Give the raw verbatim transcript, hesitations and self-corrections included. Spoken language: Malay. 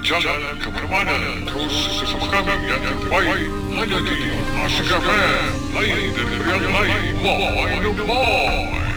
Jangan ke mana-mana. Terus bersama kami yang terbaik hanya di Asyik F M. Lain dari yang lain. Boy, boy.